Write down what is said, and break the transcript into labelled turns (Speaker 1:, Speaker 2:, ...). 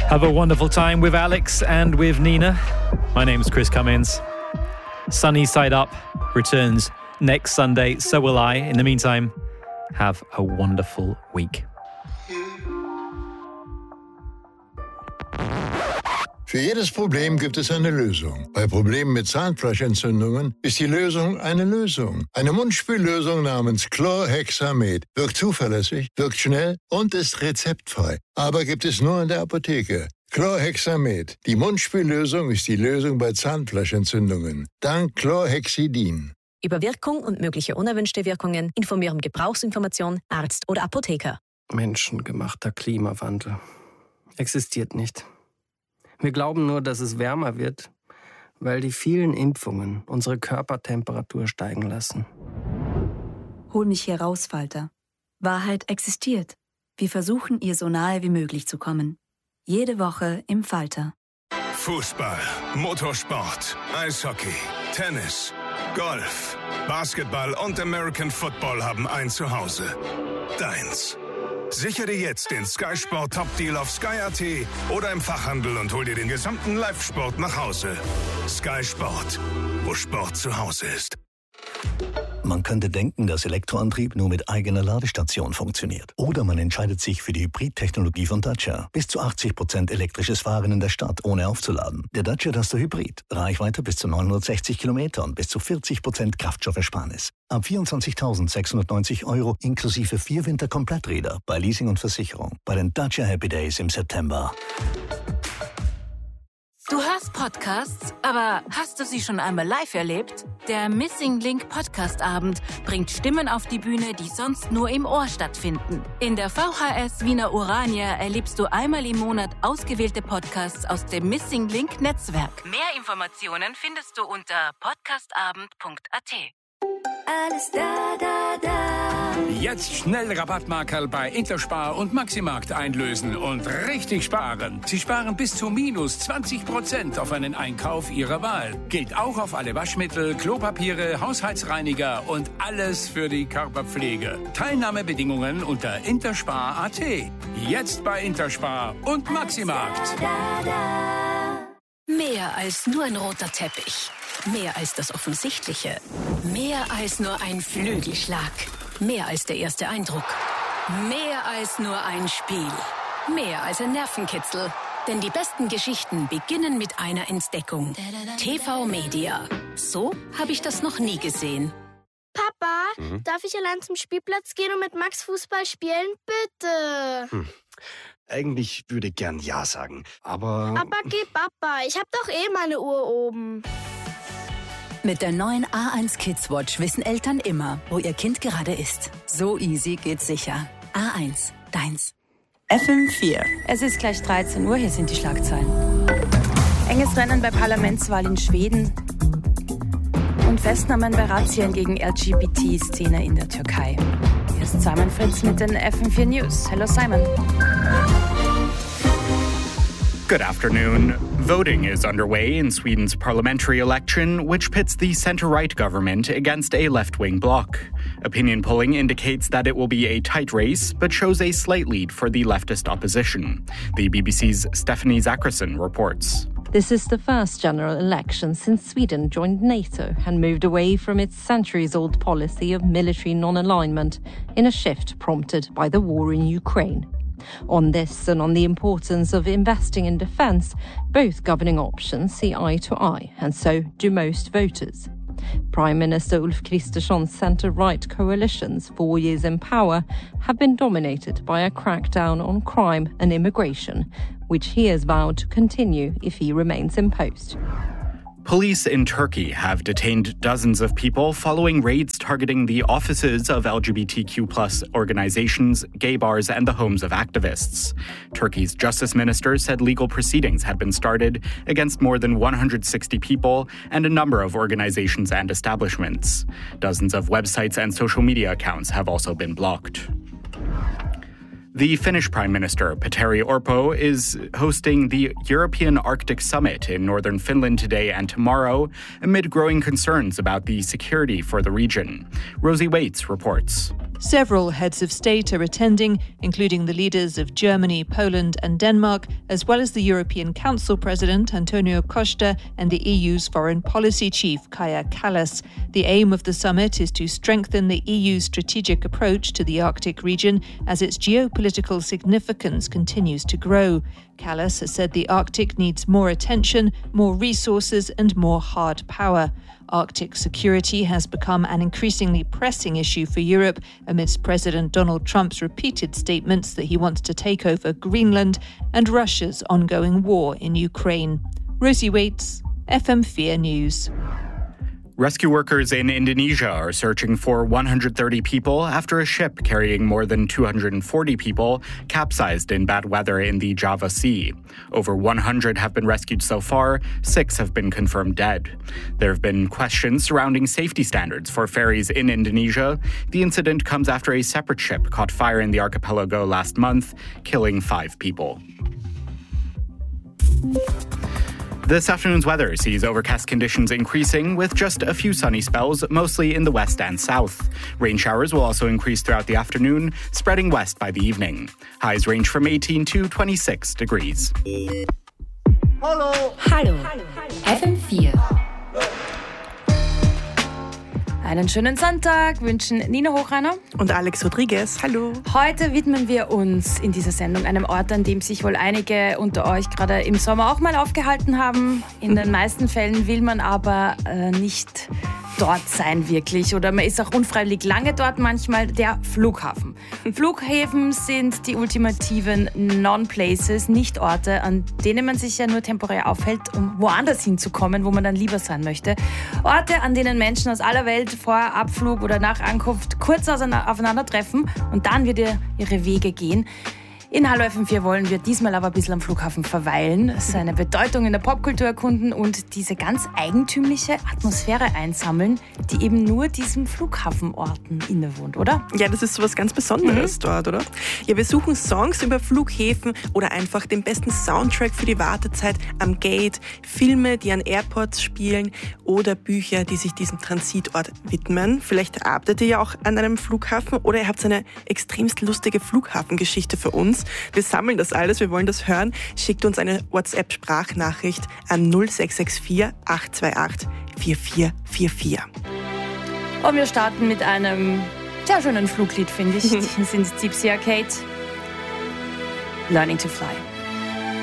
Speaker 1: Have a wonderful time with Alex and with Nina. My name's Chris Cummins. Sunny Side Up returns next Sunday. So will I. In the meantime, have a wonderful week.
Speaker 2: Für jedes Problem gibt es eine Lösung. Bei Problemen mit Zahnfleischentzündungen ist die Lösung eine Lösung. Eine Mundspüllösung namens Chlorhexamet wirkt zuverlässig, wirkt schnell und ist rezeptfrei. Aber gibt es nur in der Apotheke. Chlorhexamet. Die Mundspüllösung ist die Lösung bei Zahnfleischentzündungen. Dank Chlorhexidin.
Speaker 3: Über Wirkung und mögliche unerwünschte Wirkungen informieren Gebrauchsinformation, Arzt oder Apotheker.
Speaker 4: Menschengemachter Klimawandel existiert nicht. Wir glauben nur, dass es wärmer wird, weil die vielen Impfungen unsere Körpertemperatur steigen lassen.
Speaker 5: Hol mich hier raus, Falter. Wahrheit existiert. Wir versuchen, ihr so nahe wie möglich zu kommen. Jede Woche im Falter.
Speaker 6: Fußball, Motorsport, Eishockey, Tennis, Golf, Basketball und American Football haben ein Zuhause. Deins. Sichere dir jetzt den Sky Sport Top Deal auf Sky.at oder im Fachhandel und hol dir den gesamten Live-Sport nach Hause. Sky Sport, wo Sport zu Hause ist.
Speaker 7: Man könnte denken, dass Elektroantrieb nur mit eigener Ladestation funktioniert. Oder man entscheidet sich für die Hybrid-Technologie von Dacia. Bis zu 80% elektrisches Fahren in der Stadt, ohne aufzuladen. Der Dacia Duster Hybrid. Reichweite bis zu 960 Kilometer und bis zu 40% Kraftstoffersparnis. Ab 24.690 € inklusive 4 Winterkompletträder bei Leasing und Versicherung. Bei den Dacia Happy Days im September.
Speaker 8: Du hörst Podcasts, aber hast du sie schon einmal live erlebt? Der Missing Link Podcast Abend bringt Stimmen auf die Bühne, die sonst nur im Ohr stattfinden. In der VHS Wiener Urania erlebst du einmal im Monat ausgewählte Podcasts aus dem Missing Link Netzwerk. Mehr Informationen findest du unter podcastabend.at.
Speaker 9: Alles da, da, da.
Speaker 10: Jetzt schnell Rabattmarkerl bei Interspar und Maximarkt einlösen und richtig sparen. Sie sparen bis zu -20% auf einen Einkauf Ihrer Wahl. Gilt auch auf alle Waschmittel, Klopapiere, Haushaltsreiniger und alles für die Körperpflege. Teilnahmebedingungen unter interspar.at. Jetzt bei Interspar und Maximarkt.
Speaker 3: Mehr als nur ein roter Teppich. Mehr als das Offensichtliche. Mehr als nur ein Flügelschlag. Mehr als der erste Eindruck. Mehr als nur ein Spiel. Mehr als ein Nervenkitzel. Denn die besten Geschichten beginnen mit einer Entdeckung. TV Media. So habe ich das noch nie gesehen.
Speaker 11: Papa, darf ich allein zum Spielplatz gehen und mit Max Fußball spielen? Bitte.
Speaker 12: Eigentlich würde ich gern Ja sagen, aber...
Speaker 11: Aber geh, Papa, ich hab doch eh meine Uhr oben.
Speaker 5: Mit der neuen A1 Kids Watch wissen Eltern immer, wo ihr Kind gerade ist. So easy geht's sicher. A1, deins.
Speaker 13: FM4. Es ist gleich 13 Uhr, hier sind die Schlagzeilen. Enges Rennen bei Parlamentswahl in Schweden und Festnahmen bei Razzien gegen LGBT-Szene in der Türkei. Hier ist Simon Fritz mit den FM4 News. Hello Simon.
Speaker 14: Good afternoon. Voting is underway in Sweden's parliamentary election, which pits the centre-right government against a left-wing bloc. Opinion polling indicates that it will be a tight race, but shows a slight lead for the leftist opposition. The BBC's Stephanie Zacherson reports.
Speaker 15: This is the first general election since Sweden joined NATO and moved away from its centuries-old policy of military non-alignment in a shift prompted by the war in Ukraine. On this and on the importance of investing in defence, both governing options see eye to eye, and so do most voters. Prime Minister Ulf Kristersson's centre-right coalition's 4 years in power have been dominated by a crackdown on crime and immigration, which he has vowed to continue if he remains in post.
Speaker 14: Police in Turkey have detained dozens of people following raids targeting the offices of LGBTQ+ organizations, gay bars, and the homes of activists. Turkey's justice minister said legal proceedings had been started against more than 160 people and a number of organizations and establishments. Dozens of websites and social media accounts have also been blocked. The Finnish Prime Minister, Petteri Orpo, is hosting the European Arctic Summit in northern Finland today and tomorrow, amid growing concerns about the security for the region. Rosie Waits reports.
Speaker 16: Several heads of state are attending, including the leaders of Germany, Poland and Denmark, as well as the European Council President Antonio Costa and the EU's Foreign Policy Chief Kaja Kallas. The aim of the summit is to strengthen the EU's strategic approach to the Arctic region as its geopolitical significance continues to grow. Kallas has said the Arctic needs more attention, more resources and more hard power. Arctic security has become an increasingly pressing issue for Europe amidst President Donald Trump's repeated statements that he wants to take over Greenland and Russia's ongoing war in Ukraine. Rosie Waits, FM4 News.
Speaker 14: Rescue workers in Indonesia are searching for 130 people after a ship carrying more than 240 people capsized in bad weather in the Java Sea. Over 100 have been rescued so far, 6 have been confirmed dead. There have been questions surrounding safety standards for ferries in Indonesia. The incident comes after a separate ship caught fire in the archipelago last month, killing 5 people. This afternoon's weather sees overcast conditions increasing with just a few sunny spells, mostly in the west and south. Rain showers will also increase throughout the afternoon, spreading west by the evening. Highs range from 18 to 26 degrees.
Speaker 3: Hallo. FM4.
Speaker 13: Einen schönen Sonntag wünschen Nina Hochreiner
Speaker 17: und Alex Rodriguez. Hallo.
Speaker 13: Heute widmen wir uns in dieser Sendung einem Ort, an dem sich wohl einige unter euch gerade im Sommer auch mal aufgehalten haben. In den meisten Fällen will man aber nicht dort sein wirklich oder man ist auch unfreiwillig lange dort manchmal, der Flughafen. Flughäfen sind die ultimativen Non-Places, nicht Orte, an denen man sich ja nur temporär aufhält, um woanders hinzukommen, wo man dann lieber sein möchte. Orte, an denen Menschen aus aller Welt vor Abflug oder nach Ankunft kurz aufeinandertreffen und dann wieder ihre Wege gehen. In Hallo FM4 wollen wir diesmal aber ein bisschen am Flughafen verweilen, seine Bedeutung in der Popkultur erkunden und diese ganz eigentümliche Atmosphäre einsammeln, die eben nur diesen Flughafenorten innewohnt, oder?
Speaker 17: Ja, das ist so was ganz Besonderes dort, oder? Ja, wir suchen Songs über Flughäfen oder einfach den besten Soundtrack für die Wartezeit am Gate, Filme, die an Airports spielen oder Bücher, die sich diesem Transitort widmen. Vielleicht arbeitet ihr ja auch an einem Flughafen oder ihr habt eine extremst lustige Flughafengeschichte für uns. Wir sammeln das alles, wir wollen das hören. Schickt uns eine WhatsApp-Sprachnachricht an 0664 828 4444.
Speaker 13: Und wir starten mit einem sehr schönen Fluglied, finde ich. Das sind Gypsy Arcade. Learning to Fly.